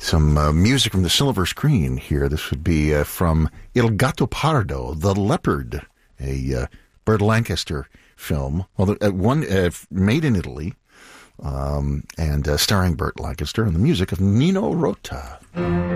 some music from the silver screen here. This would be from Il Gatto Pardo, The Leopard, a Burt Lancaster film, one made in Italy, and starring Burt Lancaster, and the music of Nino Rota.